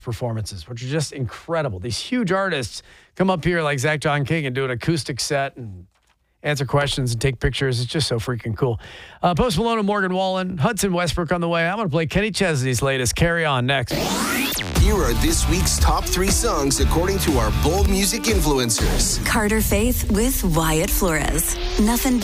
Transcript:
performances, which are just incredible. These huge artists come up here like Zach John King and do an acoustic set and answer questions and take pictures. It's just so freaking cool. Post Malone and Morgan Wallen, Hudson Westbrook on the way. I'm going to play Kenny Chesney's latest Carry On next. Here are this week's top 3 songs according to our bold music influencers. Carter Faith with Wyatt Flores. Nothing